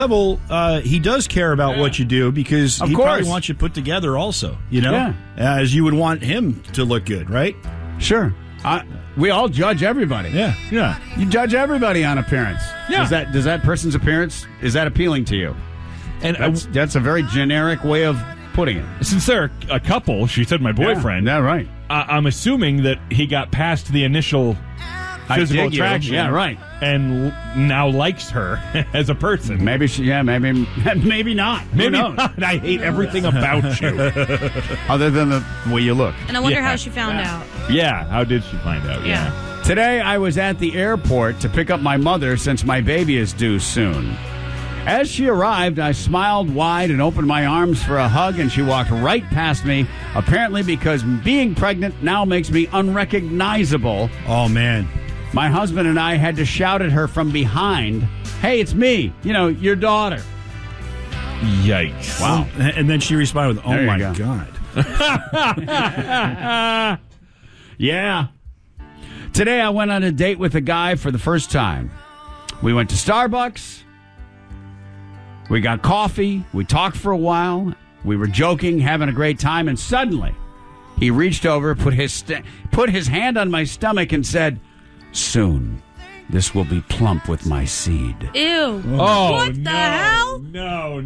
level, he does care about what you do because he probably course. wants you put together also, as you would want him to look good, right? Sure. We all judge everybody. Yeah. You judge everybody on appearance. Yeah. Does that person's appearance, is that appealing to you? And That's a very generic way of putting it. since they're a couple, she said my boyfriend. Yeah, right. I'm assuming that he got past the initial physical dig you. attraction. Yeah, right. And now likes her as a person. Maybe maybe not. Who Maybe knows? not. I hate everything about you. Other than the way you look. And I wonder Yeah. how she found out. Yeah. How did she find out? Yeah. Today, I was at the airport to pick up my mother since my baby is due soon. As she arrived, I smiled wide and opened my arms for a hug, and she walked right past me, apparently because being pregnant now makes me unrecognizable. Oh, man. My husband and I had to shout at her from behind, "Hey, it's me, your daughter." Yikes. Wow. And then she responded with, "Oh, There you my go. God." Yeah. Today I went on a date with a guy for the first time. We went to Starbucks. We got coffee. We talked for a while. We were joking, having a great time, and suddenly he reached over, put his hand on my stomach and said, "Soon, this will be plump with my seed." Ew. Oh, What the hell? No.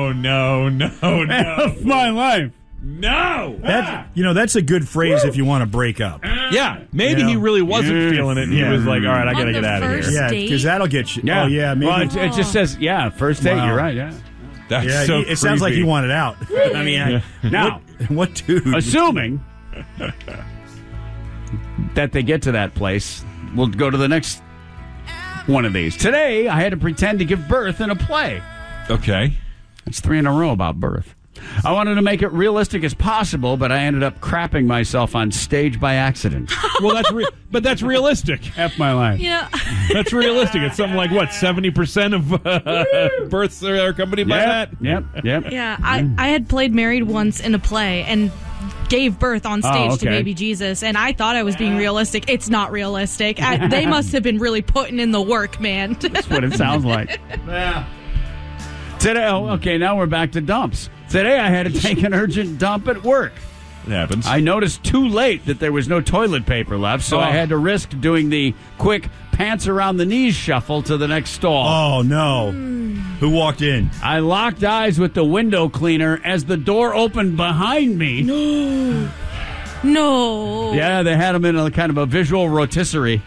My life. No. That's a good phrase if you want to break up. Yeah. Maybe he really wasn't feeling it. And he was like, all right, I got to On get the out of here. first Yeah, date? because that'll get you. Yeah. Oh, yeah, maybe. Well, it just says, first date. Wow. You're right, yeah. That's yeah, so it sounds like creepy. he wanted out. I mean, Now, what dude? assuming that they get to that place, we'll go to the next one of these. Today, I had to pretend to give birth in a play. Okay. It's 3 in a row about birth. I wanted to make it realistic as possible, but I ended up crapping myself on stage by accident. Well, but that's realistic. F my life. Yeah. That's realistic. It's something like, what, 70% of births are accompanied by that? Yep. Yeah. I had played married once in a play and gave birth on stage to okay. baby Jesus, and I thought I was being realistic. It's not realistic. They must have been really putting in the work, man. That's what it sounds like. Yeah. Today, okay, now we're back to dumps. Today I had to take an urgent dump at work. It happens. I noticed too late that there was no toilet paper left, so I had to risk doing the quick pants around the knees shuffle to the next stall. Oh, no. Who walked in? I locked eyes with the window cleaner as the door opened behind me. No. Yeah, they had them in a kind of a visual rotisserie.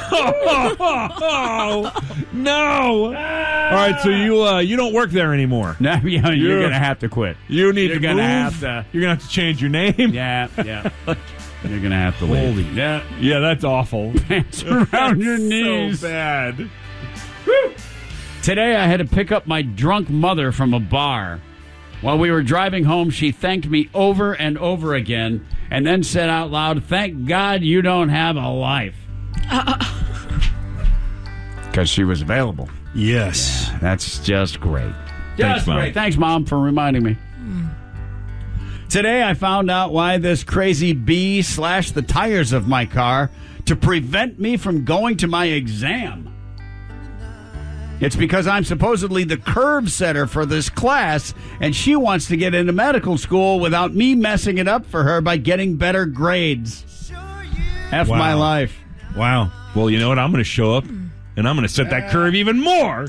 Oh, no. All right, so you don't work there anymore. Now you're going to have to quit. You need You're to gonna move. have to- You're going to have to change your name. Yeah. You're going to have to leave. Holy. Yeah. Yeah, that's awful. Pants around your knees. So bad. Today I had to pick up my drunk mother from a bar. While we were driving home, she thanked me over and over again and then said out loud, "Thank God you don't have a life." Because she was available. Yes. That's just great. Thanks, Just Mom. great. Thanks, Mom, for reminding me. Today I found out why this crazy bee slashed the tires of my car to prevent me from going to my exam. It's because I'm supposedly the curve setter for this class, and she wants to get into medical school without me messing it up for her by getting better grades. F Wow. my life. Wow. Well, you know what? I'm going to show up, and I'm going to set that curve even more.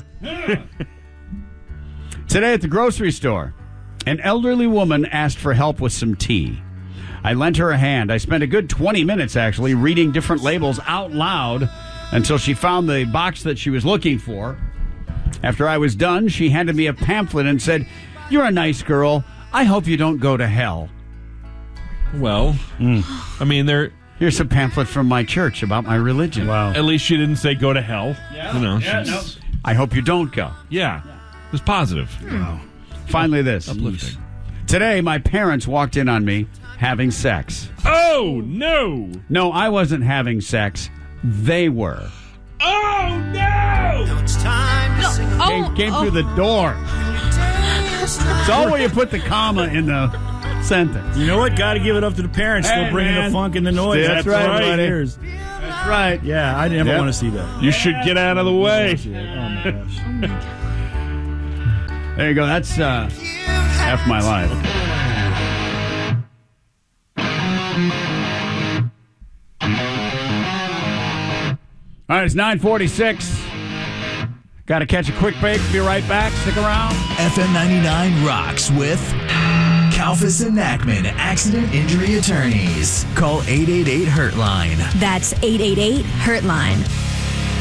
Today at the grocery store, an elderly woman asked for help with some tea. I lent her a hand. I spent a good 20 minutes, actually, reading different labels out loud until she found the box that she was looking for. After I was done, she handed me a pamphlet and said, "You're a nice girl. I hope you don't go to hell." Well, I mean, Here's a pamphlet from my church about my religion. Wow. at least she didn't say go to hell. You know, she's- I hope you don't go. Yeah. It was positive. Wow. Finally, this. Uplifting. Today, my parents walked in on me having sex. Oh, no. No, I wasn't having sex. They were. Oh, no. Came through the door. It's all where you put the comma in the sentence. You know what? Got to give it up to the parents. Hey, Still bringing man. the funk and the noise. That's That's right, right. buddy. Ears. That's right. Yeah, I never Yep. want to see that. You should get out of the way. Oh, my gosh. There you go. That's F My Life. All right, it's 9:46. Got to catch a quick break. Be right back. Stick around. FM 99 rocks with Kalfas and Nachman Accident Injury Attorneys. Call 888-HURT-LINE. That's 888-HURT-LINE.